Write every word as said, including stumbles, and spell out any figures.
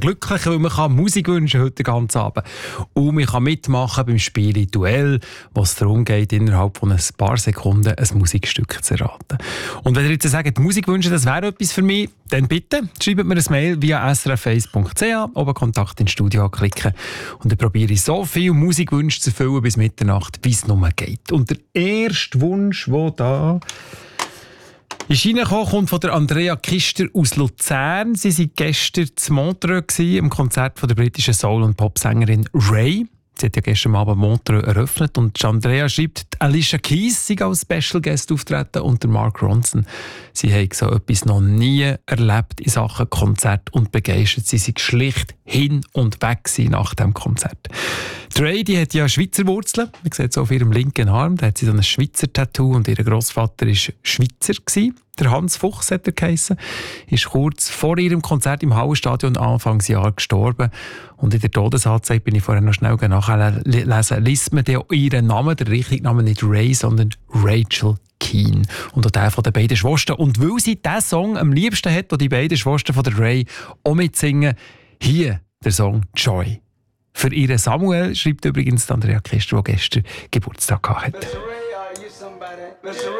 glücklicher, weil man kann Musik wünschen heute den ganzen Abend. Und man kann mitmachen beim Spiel Duell, wo es darum geht, innerhalb von ein paar Sekunden ein Musikstück zu erraten. Und wenn ihr jetzt sagt, Musik wünschen, das wäre etwas für mich, dann bitte schreibt mir ein Mail via s r f eins punkt c h, oben Kontakt ins Studio anklicken. Und dann probiere ich so viel Musikwünsche zu erfüllen bis Mitternacht, wie es nur geht. Und der erste Wunsch, der da ist reingekommen, kommt von der Andrea Kister aus Luzern. Sie waren gestern zu Montreux im Konzert von der britischen Soul- und Popsängerin Ray. Sie hat ja gestern Abend Montreux eröffnet und Andrea schreibt, Alicia Keys sei als Special Guest auftreten und der Mark Ronson. Sie haben so etwas noch nie erlebt in Sachen Konzert und begeistert. Sie sind schlicht hin und weg nach dem Konzert. Die Ray, die hat ja Schweizer Wurzeln. Man sieht es auf ihrem linken Arm. Da hat sie so ein Schweizer Tattoo und ihr Grossvater war Schweizer gewesen. Der Hans Fuchs hat er geheissen, ist kurz vor ihrem Konzert im Hallenstadion Anfangsjahr gestorben. Und in der Todesanzeige bin ich vorher noch schnell nachlesen, liest man dann ihren Namen, der richtige Name nicht Ray, sondern Rachel Keane. Und auch der von den beiden Schwestern. Und weil sie diesen Song am liebsten hat, den die beiden Schwestern von der Ray auch mitsingen, hier der Song Joy. Für ihren Samuel schreibt übrigens Andrea Kister, der gestern Geburtstag hatte.